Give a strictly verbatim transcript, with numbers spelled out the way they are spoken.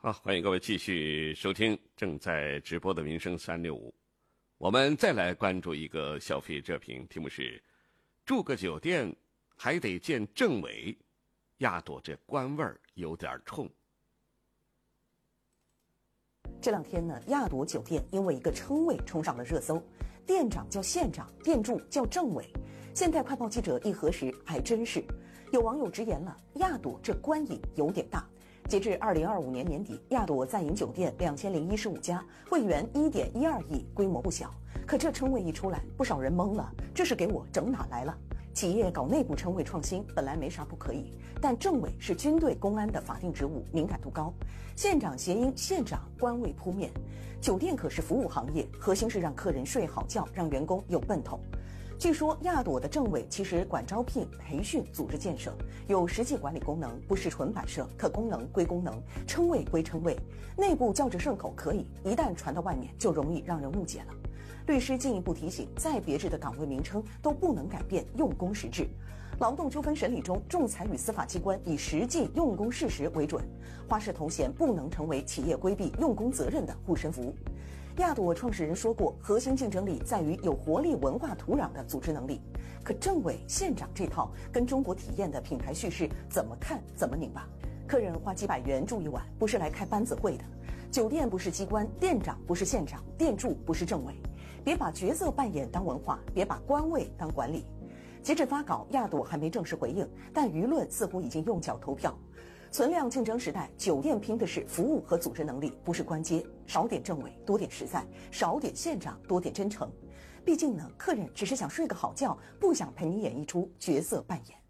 好，欢迎各位继续收听正在直播的民生三六五。我们再来关注一个消费热评，题目是住个酒店还得见政委，亚朵这官味儿有点冲。 这两天呢，亚朵酒店因为一个称谓冲上了热搜，店长叫县长，店主叫政委。现代快报记者一核实，还真是。有网友直言了，亚朵这官瘾有点大。截至二零二五年年底，亚朵在营酒店两千零一十五家，会员一点一二亿，规模不小。可这称谓一出来，不少人懵了，这是给我整哪来了？企业搞内部称谓创新本来没啥不可以，但政委是军队公安的法定职务，敏感度高。县长谐音县长，官位扑面。酒店可是服务行业，核心是让客人睡好觉，让员工有奔头。据说亚朵的政委其实管招聘、培训、组织建设，有实际管理功能，不是纯摆设。可功能归功能，称谓归称谓，内部叫着顺口可以，一旦传到外面，就容易让人误解了。律师进一步提醒，再别致的岗位名称都不能改变用工实质。劳动纠纷审理中，仲裁与司法机关以实际用工事实为准，花式头衔不能成为企业规避用工责任的护身符。亚朵创始人说过，核心竞争力在于有活力文化土壤的组织能力。可政委、县长这套跟中国体验的品牌叙事怎么看怎么拧巴。客人花几百元住一晚，不是来开班子会的。酒店不是机关，店长不是县长，店主不是政委。别把角色扮演当文化，别把官位当管理。截至发稿，亚朵还没正式回应，但舆论似乎已经用脚投票。存量竞争时代，酒店拼的是服务和组织能力，不是官阶。少点政委，多点实在；少点县长，多点真诚。毕竟呢，客人只是想睡个好觉，不想陪你演一出角色扮演。